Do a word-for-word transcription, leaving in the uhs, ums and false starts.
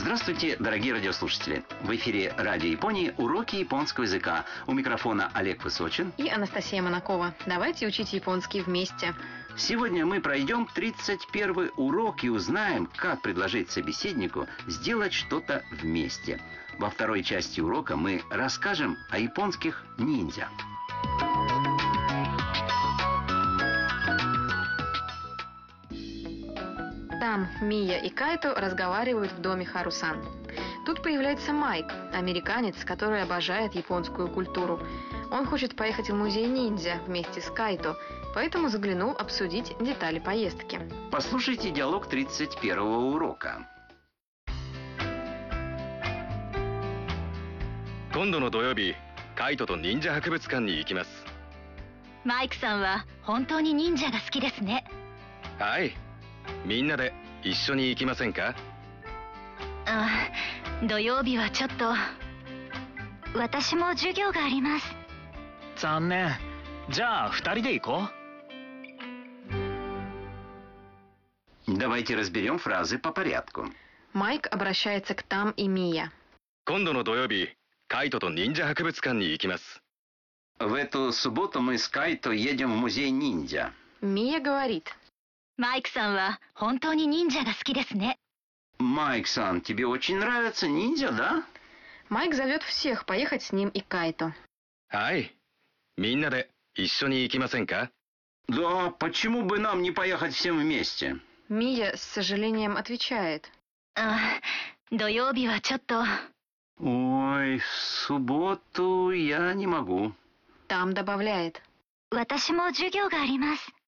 Здравствуйте, дорогие радиослушатели! В эфире Радио Японии уроки японского языка. У микрофона Олег Высочин и Анастасия Монакова. Давайте учить японский вместе. Сегодня мы пройдем тридцать первый урок и узнаем, как предложить собеседнику сделать что-то вместе. Во второй части урока мы расскажем о японских ниндзя. Там Мия и Кайто разговаривают в доме Харусан. Тут появляется Майк, американец, который обожает японскую культуру. Он хочет поехать в музей ниндзя вместе с Кайто, поэтому заглянул обсудить детали поездки. Послушайте диалог тридцать первого урока. 今度の土曜日、カイトと忍者博物館に行きます。 マイクさんは本当に忍者が好きですね。 はい。みんなで一緒に行きませんか？ あ、土曜日はちょっと。私も授業があります。 残念。じゃあ二人で行こう。 Давайте разберем фразы по порядку. Майк обращается к Там и Мия. 今度の土曜日、カイトと忍者博物館に行きます。 В эту субботу мы с Кайто едем в музей ниндзя. Мия говорит. マイクさんは本当に忍者が好きですね。 Майк-сан, тебе очень нравятся ниндзя, да? Майк зовет всех поехать с ним и Кайто. はい。みんなで一緒に行きませんか？ Да, почему бы нам не поехать всем вместе? Мия с сожалением отвечает. あ、土曜日はちょっと。 Ой, в субботу я не могу. Там добавляет. 私も授業があります。